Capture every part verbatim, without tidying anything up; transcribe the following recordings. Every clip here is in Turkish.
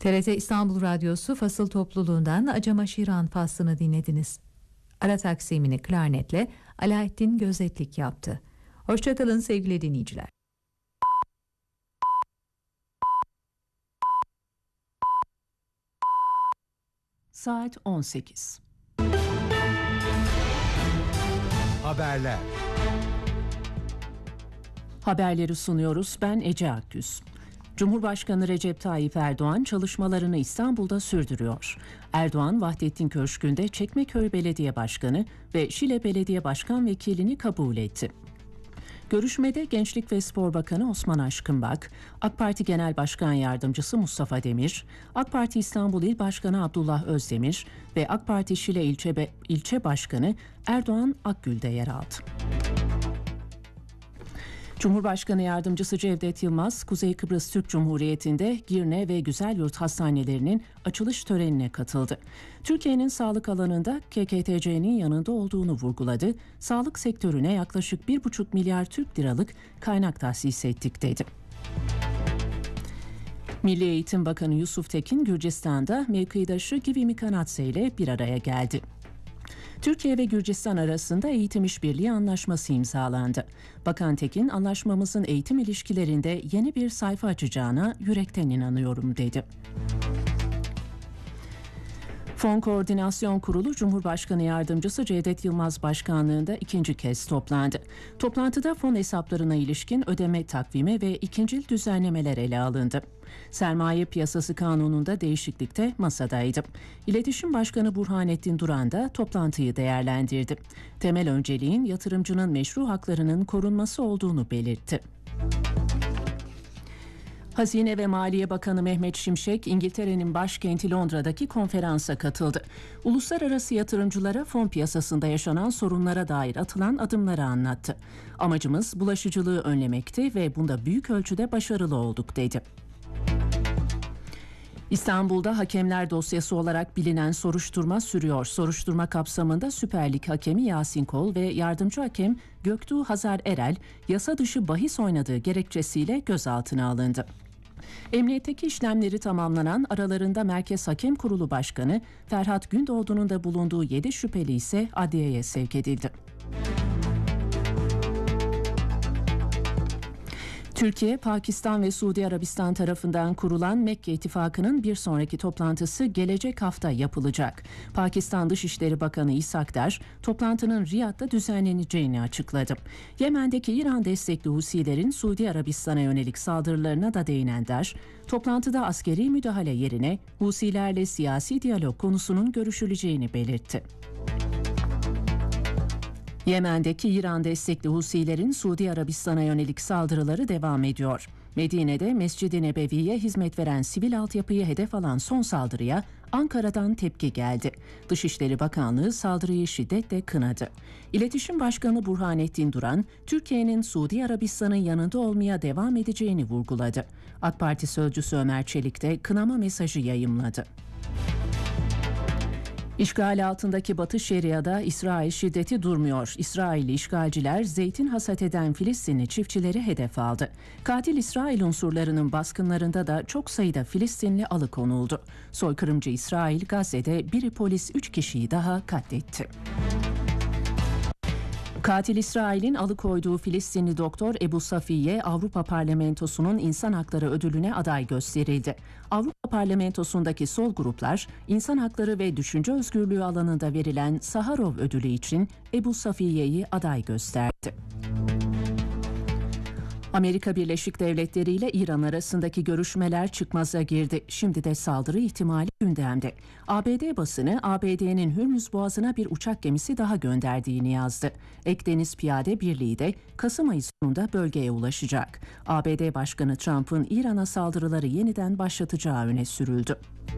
T R T İstanbul Radyosu Fasıl Topluluğundan Acama Şiran faslını dinlediniz. Ara taksimini klarnetle Alaaddin Gözetlik yaptı. Hoşçakalın sevgili dinleyiciler. Saat on sekiz. Haberler. Haberleri sunuyoruz. Ben Ece Akgüz. Cumhurbaşkanı Recep Tayyip Erdoğan çalışmalarını İstanbul'da sürdürüyor. Erdoğan, Vahdettin Köşkü'nde Çekmeköy Belediye Başkanı ve Şile Belediye Başkan Vekilini kabul etti. Görüşmede Gençlik ve Spor Bakanı Osman Aşkınbak, AK Parti Genel Başkan Yardımcısı Mustafa Demir, AK Parti İstanbul İl Başkanı Abdullah Özdemir ve AK Parti Şile İlçe, Be- İlçe Başkanı Erdoğan Akgül'de yer aldı. Cumhurbaşkanı Yardımcısı Cevdet Yılmaz, Kuzey Kıbrıs Türk Cumhuriyeti'nde Girne ve Güzelyurt hastanelerinin açılış törenine katıldı. Türkiye'nin sağlık alanında K K T C'nin yanında olduğunu vurguladı. Sağlık sektörüne yaklaşık bir buçuk milyar Türk liralık kaynak tahsis ettik dedi. Milli Eğitim Bakanı Yusuf Tekin, Gürcistan'da mevkidaşı Givi Mikanatse ile bir araya geldi. Türkiye ve Gürcistan arasında eğitim işbirliği anlaşması imzalandı. Bakan Tekin, anlaşmamızın eğitim ilişkilerinde yeni bir sayfa açacağına yürekten inanıyorum dedi. Fon Koordinasyon Kurulu Cumhurbaşkanı Yardımcısı Cevdet Yılmaz başkanlığında ikinci kez toplandı. Toplantıda fon hesaplarına ilişkin ödeme takvimi ve ikincil düzenlemeler ele alındı. Sermaye Piyasası Kanunu'nda değişiklik de masadaydı. İletişim Başkanı Burhanettin Duran da toplantıyı değerlendirdi. Temel önceliğin yatırımcının meşru haklarının korunması olduğunu belirtti. Hazine ve Maliye Bakanı Mehmet Şimşek, İngiltere'nin başkenti Londra'daki konferansa katıldı. Uluslararası yatırımcılara fon piyasasında yaşanan sorunlara dair atılan adımları anlattı. Amacımız bulaşıcılığı önlemekti ve bunda büyük ölçüde başarılı olduk dedi. İstanbul'da hakemler dosyası olarak bilinen soruşturma sürüyor. Soruşturma kapsamında Süper Lig hakemi Yasin Kol ve yardımcı hakem Göktuğ Hazar Erel yasa dışı bahis oynadığı gerekçesiyle gözaltına alındı. Emniyetteki işlemleri tamamlanan aralarında Merkez Hakem Kurulu Başkanı Ferhat Gündoğdu'nun da bulunduğu yedi şüpheli ise adliyeye sevk edildi. Türkiye, Pakistan ve Suudi Arabistan tarafından kurulan Mekke İttifakı'nın bir sonraki toplantısı gelecek hafta yapılacak. Pakistan Dışişleri Bakanı İshak Dar, toplantının Riyad'da düzenleneceğini açıkladı. Yemen'deki İran destekli Husilerin Suudi Arabistan'a yönelik saldırılarına da değinen Dar, toplantıda askeri müdahale yerine Husilerle siyasi diyalog konusunun görüşüleceğini belirtti. Yemen'deki İran destekli Husilerin Suudi Arabistan'a yönelik saldırıları devam ediyor. Medine'de Mescid-i Nebevi'ye hizmet veren sivil altyapıyı hedef alan son saldırıya Ankara'dan tepki geldi. Dışişleri Bakanlığı saldırıyı şiddetle kınadı. İletişim Başkanı Burhanettin Duran, Türkiye'nin Suudi Arabistan'ın yanında olmaya devam edeceğini vurguladı. AK Parti sözcüsü Ömer Çelik de kınama mesajı yayımladı. İşgal altındaki Batı Şeria'da İsrail şiddeti durmuyor. İsrailli işgalciler zeytin hasat eden Filistinli çiftçileri hedef aldı. Katil İsrail unsurlarının baskınlarında da çok sayıda Filistinli alıkonuldu. Soykırımcı İsrail Gazze'de biri polis üç kişiyi daha katletti. Katil İsrail'in alıkoyduğu Filistinli doktor Ebu Safiye Avrupa Parlamentosu'nun İnsan Hakları Ödülü'ne aday gösterildi. Avrupa Parlamentosu'ndaki sol gruplar insan hakları ve düşünce özgürlüğü alanında verilen Saharov Ödülü için Ebu Safiye'yi aday gösterdi. Amerika Birleşik Devletleri ile İran arasındaki görüşmeler çıkmaza girdi. Şimdi de saldırı ihtimali gündemde. A B D basını A B D'nin Hürmüz Boğazı'na bir uçak gemisi daha gönderdiğini yazdı. Ekdeniz Piyade Birliği de Kasım ayı sonunda bölgeye ulaşacak. A B D Başkanı Trump'ın İran'a saldırıları yeniden başlatacağı öne sürüldü.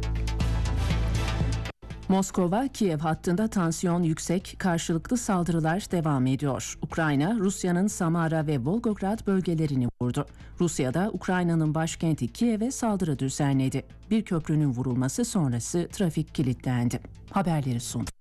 Moskova, Kiev hattında tansiyon yüksek, karşılıklı saldırılar devam ediyor. Ukrayna, Rusya'nın Samara ve Volgograd bölgelerini vurdu. Rusya da Ukrayna'nın başkenti Kiev'e saldırı düzenledi. Bir köprünün vurulması sonrası trafik kilitlendi. Haberleri sundu.